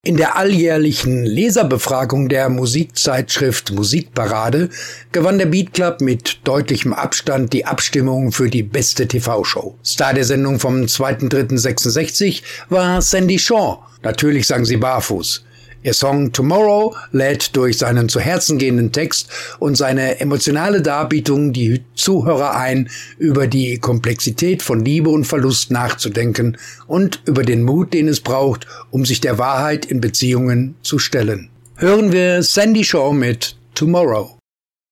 In der alljährlichen Leserbefragung der Musikzeitschrift Musikparade gewann der Beat Club mit deutlichem Abstand die Abstimmung für die beste TV-Show. Star der Sendung vom 2.3.66 war Sandy Shaw. Natürlich sang sie barfuß. Ihr Song Tomorrow lädt durch seinen zu Herzen gehenden Text und seine emotionale Darbietung die Zuhörer ein, über die Komplexität von Liebe und Verlust nachzudenken und über den Mut, den es braucht, um sich der Wahrheit in Beziehungen zu stellen. Hören wir Sandy Shaw mit Tomorrow.